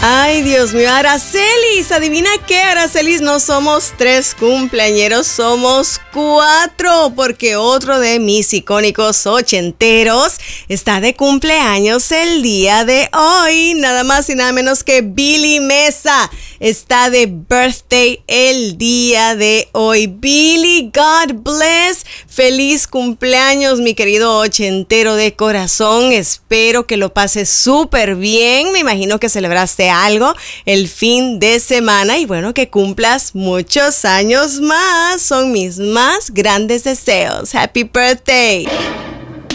Ay, Dios mío, Aracelis, adivina qué, Aracelis, no somos 3 cumpleañeros, somos 4, porque otro de mis icónicos ochenteros está de cumpleaños el día de hoy, nada más y nada menos que Billy Mesa está de birthday el día de hoy. Billy, God bless, feliz cumpleaños, mi querido ochentero de corazón, espero que lo pases súper bien, me imagino que celebraste algo el fin de semana y bueno, que cumplas muchos años más, son mis más grandes deseos. Happy birthday.